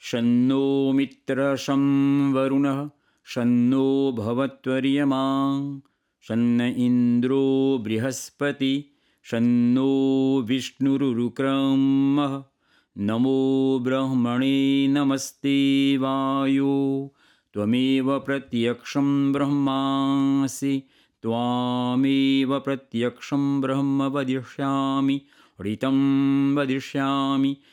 शन्नो मित्रशं वरुणः शन्नो भवत्वर्यमा शन्न इन्द्रो बृहस्पति शन्नो विष्णुरुक्रमः नमो ब्रह्मणे नमस्ते वायो त्वमेव प्रत्यक्षं ब्रह्मासि त्वामेव प्रत्यक्षं ब्रह्म वदिष्यामि ऋतं वदिष्यामि